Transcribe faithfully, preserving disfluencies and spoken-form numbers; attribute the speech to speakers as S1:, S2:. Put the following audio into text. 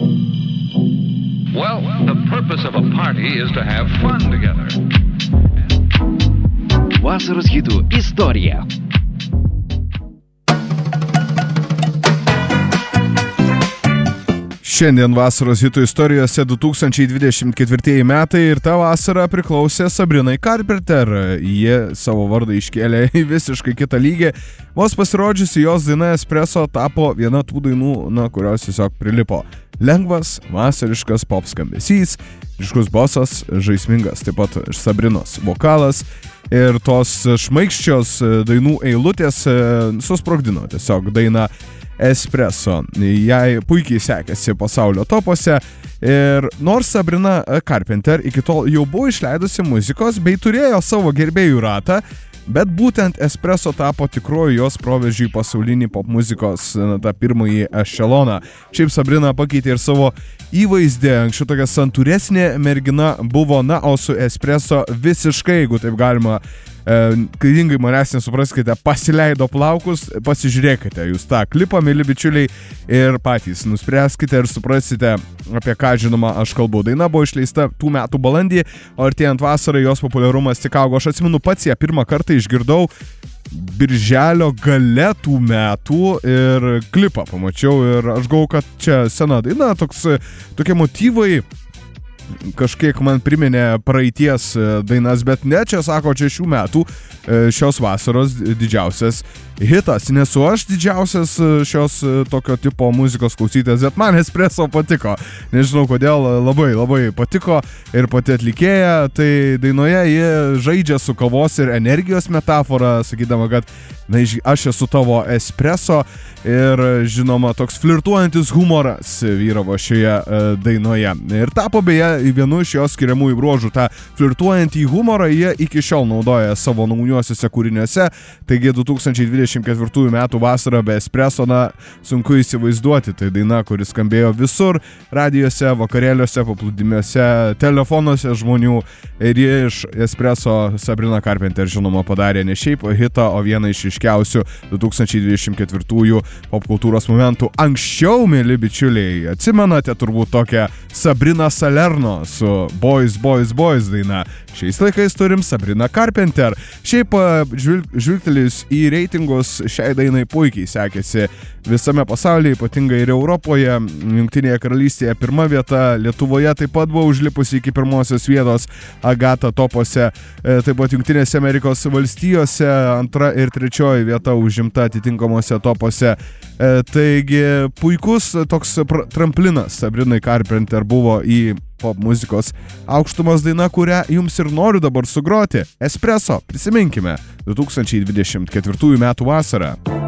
S1: Well, the purpose of a party is to have fun together.
S2: Vasaros hitų istorija.
S3: Šiandien vasaros hitų istorijose du tūkstančiai dvidešimt ketvirtieji metai ir ta vasara priklausė Sabrinai Carpenter. Jie savo vardą iškėlė į visiškai kitą lygį. Vos pasirodžiusi jos daina Espresso tapo viena tų dainų, na, kurios tiesiog prilipo. Lengvas, vasariškas pop skambesys, ryškus bosas, žaismingas, taip pat Sabrinos vokalas ir tos šmaikščios dainų eilutės susprogdino tiesiog dainą Espresso. Jai puikiai sekėsi pasaulio topuose ir nors Sabrina Carpenter iki tol jau buvo išleidusi muzikos bei turėjo savo gerbėjų ratą, bet būtent Espresso tapo tikroju jos proveržiu į pasaulinį pop muzikos na, tą pirmąjį ešeloną. Šiaip Sabrina pakeitė ir savo įvaizdį, anksčiau tokia santūresnė mergina buvo, na, o su Espresso visiškai, jeigu taip galima e, klaidingai manęs nesupraskite, pasileido plaukus, pasižiūrėkite jūs tą klipą, mėly bičiuliai, ir patys nuspręskite ir suprasite, apie ką žinoma aš kalbu. Daina buvo išleista tų metų balandį, o artėjant vasarai jos populiarumas tik augo. Aš atsimenu pats ją pirmą kartą išgirdau birželio gale tų metų ir klipą pamačiau ir aš galvoju, kad čia sena daina, toks, tokie motyvai kažkiek man priminė praeities dainas, bet ne, čia sako, čia šių metų šios vasaros didžiausias hitas. Nesu aš didžiausias šios tokio tipo muzikos klausytojas, bet man Espresso patiko. Nežinau kodėl, labai, labai patiko ir pati atlikėja. Tai dainoje ji žaidžia su kavos ir energijos metafora, sakydama, kad na, aš esu tavo espresso ir žinoma toks flirtuojantis humoras vyravo šioje dainoje. Ir tapo beje vienu iš jos skiriamųjų bruožų. Ta flirtuojantį humorą jie iki šiol naudoja savo naujosiuose kūriniuose. Taigi du tūkstančiai dvidešimt ketvirtųjų metų vasarą be Espresso, na, sunku įsivaizduoti. Tai daina, kuris skambėjo visur, radijuose, vakarėliuose, paplūdimiuose, telefonuose žmonių. Ir jie iš Espresso Sabrina Carpenter žinoma padarė ne šiaip hitą, o vieną iš ryškiausių du tūkstančiai dvidešimt ketvirtųjų popkultūros momentų. Anksčiau, mėly bičiuliai, atsimenate turbūt tokią Sabrina Salerno su Boys, Boys, Boys daina. Šiais laikais turim Sabrina Carpenter. Šiaip žvilgtelėjus į reitingus, šiai dainai puikiai sekėsi visame pasaulyje, ypatingai ir Europoje. Jungtinėje karalystėje pirma vieta, Lietuvoje taip pat buvo užlipusi iki pirmosios vietos Agata topuose. Taip pat Jungtinėse Amerikos valstijose antra ir trečioji vieta užimta atitinkamuose topuose. Taigi puikus toks tramplinas Sabrinai Carpenter buvo į pop muzikos aukštumos daina, kurią jums ir noriu dabar sugroti. Espresso, prisiminkime, du tūkstančiai dvidešimt ketvirtųjų metų vasarą.